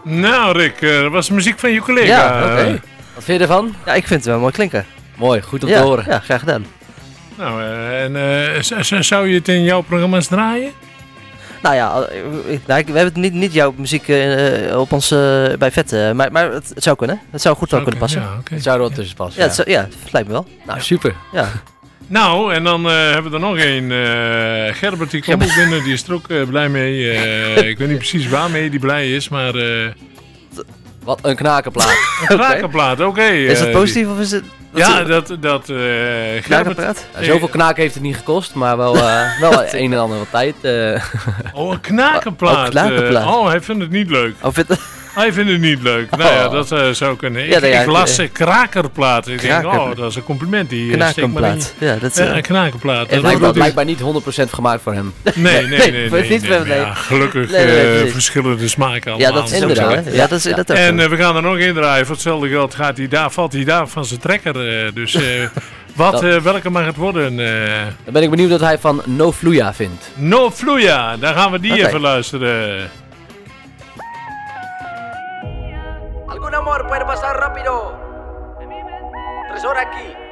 Nou Rick, dat was de muziek van je collega. Ja, oké. Wat vind je ervan? Ja, ik vind het wel mooi klinken. Mooi, goed om te horen. Ja, graag gedaan. Nou, zou je het in jouw programma's draaien? Nou ja, we hebben niet jouw muziek op ons bij vet, maar het zou kunnen. Het zou goed wel kunnen passen. Ja, okay. Het zou er wel tussen passen. Ja, het lijkt me wel. Nou, super. Ja. Nou, en dan hebben we er nog één. Gerbert, die komt ook binnen, die is er ook blij mee. Ik weet niet precies waarmee die blij is, maar... Wat een knakenplaat. Een knakenplaat, oké. Is dat positief of is het... Ja, dat Knakenplaat? Zoveel knaken heeft het niet gekost, maar wel het een en ander wat tijd. Oh, een knakenplaat. Een knakenplaat. Hij vindt het niet leuk. Of het... Hij vindt het niet leuk. Nou ja, dat zou kunnen. Ik las krakerplaat. Ik denk, dat is een compliment. Die knakenplaat. Ja, dat is een knakenplaat. Het lijkt blijkbaar niet 100% gemaakt voor hem. Nee. Nee. Gelukkig verschillende smaken allemaal. Ja, dat is ook zo, hè? Ja, dat is ook en we gaan er nog in draaien. Voor hetzelfde geld valt hij daar van zijn trekker. Dus welke mag het worden? Dan ben ik benieuwd wat hij van No Fluya vindt. No Fluya, daar gaan we die even luisteren. Algún amor puede pasar rápido. 3 horas aquí.